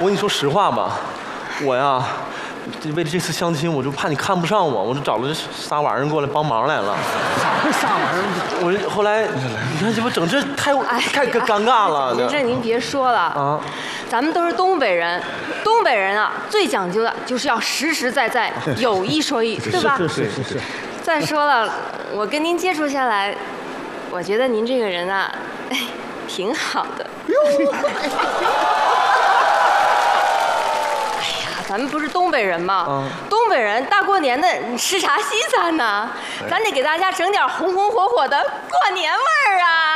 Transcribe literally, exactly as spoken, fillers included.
我跟你说实话吧，我呀，为了这次相亲，我就怕你看不上我，我就找了这仨玩意儿过来帮忙来了。 啥会仨玩意儿？ 我后来，你看这不整这太太尴尬了。 您这您别说了啊，咱们都是东北人，东北人啊最讲究的就是要实实在在，有一说一，对吧？ 是是是是。 再说了，我跟您接触下来，我觉得您这个人啊，哎，挺好的。咱们不是东北人吗？嗯、东北人大过年的吃啥西餐呢？咱得给大家整点红红火火的过年味儿啊！